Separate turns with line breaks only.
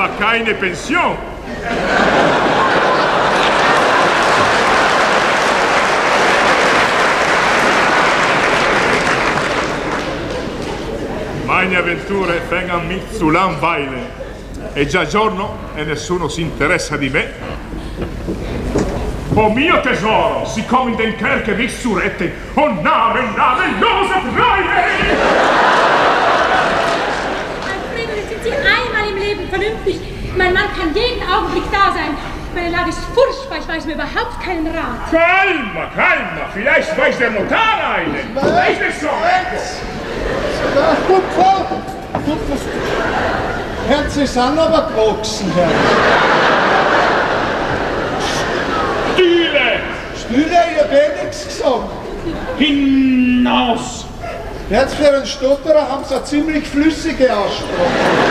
aber keine Pension. Meine avventure vengono mi zu langweilen. È già giorno e nessuno si interessa di me. Oh mio tesoro, siccome in den Kerker nicht zu retten, oh namenlose Freie!
Alfredo, jetzt sind Sie einmal im Leben vernünftig. Mein Mann kann jeden Augenblick da sein. Meine Lage ist furchtbar, ich weiß mir überhaupt keinen Rat.
Calma, vielleicht weiß der Notar einen. Weiß es so.
Ja, gut, Frau. Gut, Herz ist auch noch aber gewachsen, Herr. Stille, ich hab eh nichts gesagt.
Hinaus!
Jetzt für einen Stotterer haben sie eine ziemlich flüssige Aussprache.